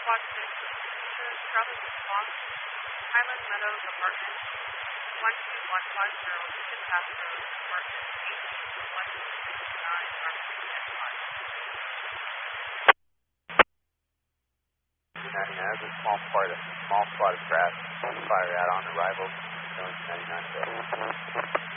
Squad 6, Charlie Swamp, Highland Meadows Apartment, 12150 Ticket Path Road, Apartment 181269, Arlington, Texas. 299, there's a small spot of crash. Fire out on arrival, 99.